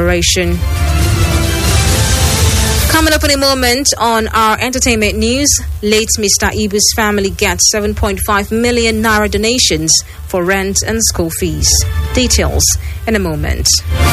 collaboration. Coming up in a moment on our entertainment news, late Mr. Ibu's family gets 7.5 million naira donations for rent and school fees. Details in a moment.